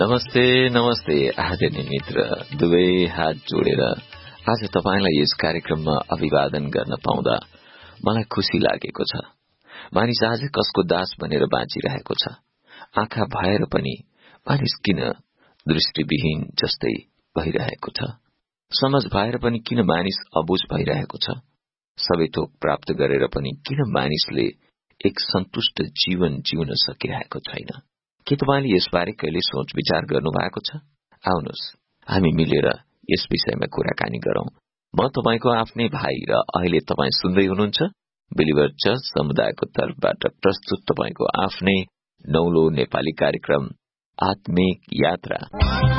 नमस्ते नमस्ते आदरणीय मित्र, दुवै हात जोडेर आज तपाईलाई यस कार्यक्रममा अभिवादन गर्न पाउँदा मलाई खुशी लागेको छ। मानिस आज कसको दास बनेर बाँचिरहेको छ। आँखा भएर पनि मानिस किन दृष्टिविहीन जस्तै भइरहेको छ। समझ भएर पनि किन मानिस अबुझ भइरहेको छ। सबै थोक प्राप्त गरेर पनि किन मानिसले एक सन्तुष्ट जीवन जिउन सकिरहेको छैन। के तपाईले यसबारे कहिले सोच विचार गर्नु भएको छ? आउनुहोस् हामी मिलेर यस विषयमा कुराकानी गरौं। म तपाईको आफ्नै भाइ र अहिले तपाई सुन्दै हुनुहुन्छ बिलिभर चर्च समुदायको तर्फबाट प्रस्तुत तपाईको आफ्नै नौलो नेपाली कार्यक्रम आत्मिक यात्रा।